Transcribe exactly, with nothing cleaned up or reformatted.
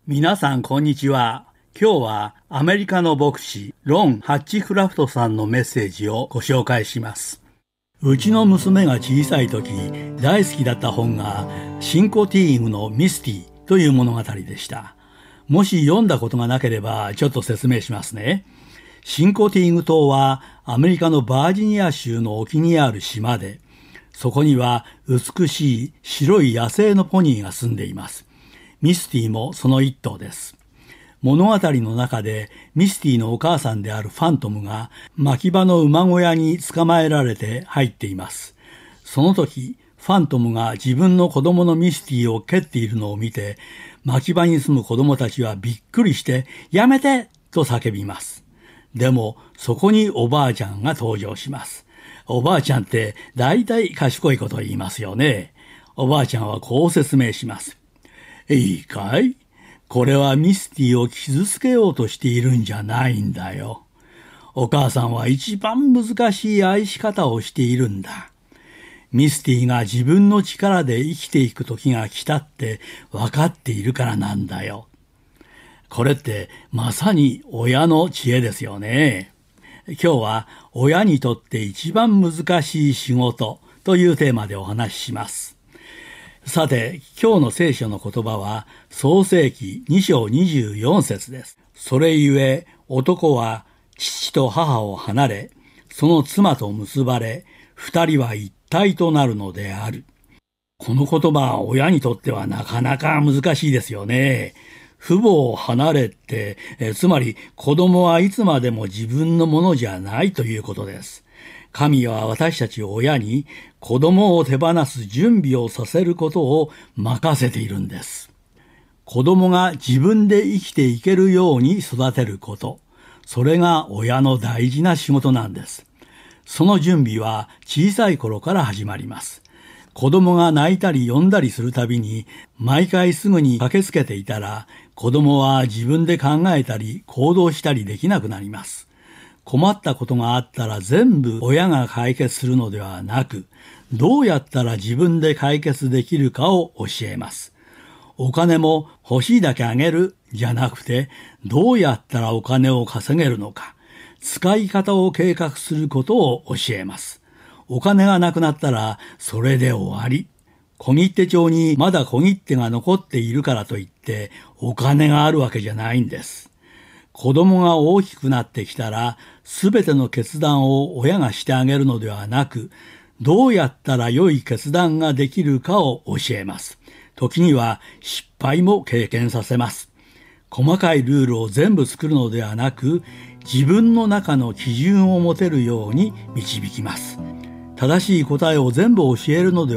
皆さんこんにちは。今日はアメリカの牧師ロン・ハッチクラフトさんのメッセージをご紹介します。うちの娘が小さい時大好きだった本がシンコティーングのミスティという物語でした。もし読んだことがなければちょっと説明しますね。シンコティーング島はアメリカのバージニア州の沖にある島で、そこには美しい白い野生のポニーが住んでいます。ミスティもその一頭です。物語の中でミスティのお母さんであるファントムが牧場の馬小屋に捕まえられて入っています。その時、ファントムが自分の子供のミスティを蹴っているのを見て、牧場に住む子供たちはびっくりして、やめてと叫びます。でも、そこにおばあちゃんが登場します。おばあちゃんって大体賢いこと言いますよね。おばあちゃんはこう説明します。いいかい？これはミスティを傷つけようとしているんじゃないんだよ。お母さんは一番難しい愛し方をしているんだ。ミスティが自分の力で生きていく時が来たって分かっているからなんだよ。これってまさに親の知恵ですよね。今日は親にとって一番難しい仕事というテーマでお話しします。さて、今日の聖書の言葉は創世記に章にじゅうよん節です。それゆえ男は父と母を離れ、その妻と結ばれ、二人は一体となるのである。この言葉は親にとってはなかなか難しいですよね。父母を離れて、えつまり子供はいつまでも自分のものじゃないということです。神は私たち親に子供を手放す準備をさせることを任せているんです。子供が自分で生きていけるように育てること、それが親の大事な仕事なんです。その準備は小さい頃から始まります。子供が泣いたり呼んだりするたびに毎回すぐに駆けつけていたら、子供は自分で考えたり行動したりできなくなります。困ったことがあったら全部親が解決するのではなく、どうやったら自分で解決できるかを教えます。お金も欲しいだけあげるじゃなくて、どうやったらお金を稼げるのか、使い方を計画することを教えます。お金がなくなったらそれで終わり。小切手帳にまだ小切手が残っているからといってお金があるわけじゃないんです。子供が大きくなってきたら、すべての決断を親がしてあげるのではなく、どうやったら良い決断ができるかを教えます。時には失敗も経験させます。細かいルールを全部作るのではなく、自分の中の基準を持てるように導きます。正しい答えを全部教えるので